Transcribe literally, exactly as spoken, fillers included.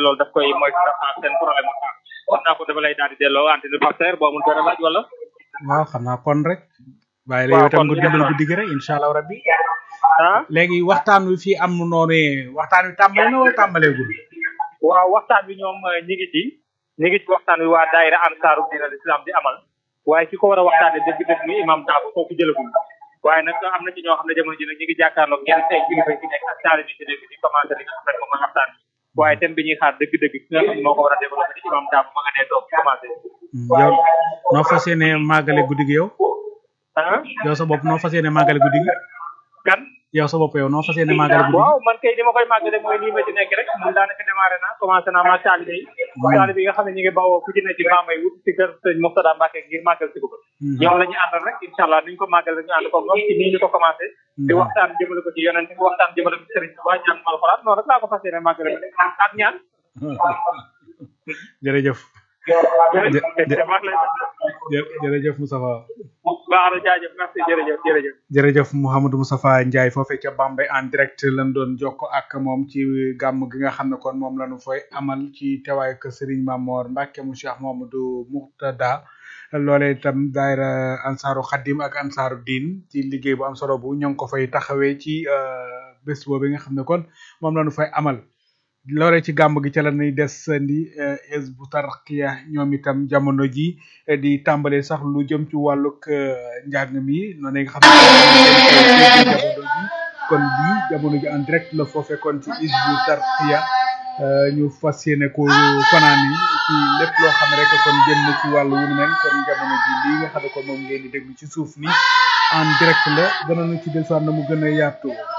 loolu daf koy moytu ndax seen problème mu temps xam naa ko dafa lay daal di delloo antenne pasteur boo mun benn laaj wala. waaw xam naa kon rek. bàyyi la yow itam nga dundal guddi gi rek incha allah rabbi. ah léegi waxtaan wi fii am na noonu waxtaan wi tàmbale na wala tàmbaleegul. waaw waxtaan wi ñoom ñi ngi ci ñi ngi ci waxtaan wi waa daayira ansaaru diinal islam di amal waaye ki ko war a waxtaanee dëgg-dëgg muy imam Dabo foofu jëlagul waaye nag am na ci ñoo xam ne jamono ji nag ñu ngi jàkkaarloog ñenn tey kilifa yi ci nekk ak taalibe yi ci nekk di commencé li nga xam ne moom mooy waxtaan bi waaye thème bi ñuy xaar dëgg-dëgg ki nga xam ne moo ko war a développé di imam Dabo ma nga nee toog commencé. yow noo fas yéene màggale guddi gi yow. ah yow sa bopp noo fas yéene màggale guddi gi. kan. yow sa bopp yow noo fas yéene màggale guddi gi. waaw man kay ni ma koy màggale mooy nii ma ci nekk rek mun daanaka démarré naa commencé naa ma taalibe yi. taalibe yi nga xam ne ñu ngi bawoo ku ci ne ci Bambey wut ci kër sëñ Moxtada Mbacke ngir màggal si ko. ñoom la ñu àndal rek incha allah ni ñu ko màggal rek ñu ànd ko moom ci nii ñu ko commencé. di waxtaan jëmale ko ci yonent bi waxtaan jëmale ko ci Serigne Touba ñaan Alxuraan noonu rek laa ko fas yéene màggale ak ñaan. jërëjëf. jërëjëf Moustapha. baax na jaajëf merci jërëjëf jërëjëf. jërëjëf Mouhamadou Moustapha Ndiaye foofee ca Bambey en direct lañ doon jokko ak moom ci gàmm gi nga xam ne kon moom la ñu fay amal ci teewaayu kër Serigne Mamor Mbacke mu Cheikh Mouhamadou Mourtada loolee itam daayira ansaaru xaddim ak ansaaru diin ci liggéey bu am solo bu ñoo ngi ko fay taxawee ci bés boobu nga xam ne kon moom la ñu fay amal. loolee ci gàmm gi ca la ñuy desandi Hizbut Tarqiyyah ñoom itam jamono ji di tàmbale sax lu jëm ci wàllug njàng mi noonu nga xam ne jamono ji kon lii jamono ji en direct la foofee kon ci Hizbut Tarqiyyah ñu fas yéene ko fanaani ci lépp loo xam ne rek kon jëm na ci wàllu wu mel kon jamono ji lii nga xam ne kon moom ngeen di déglu ci suuf ni en direct la dana ñu ci dellusiwaat na mu gën a yaatu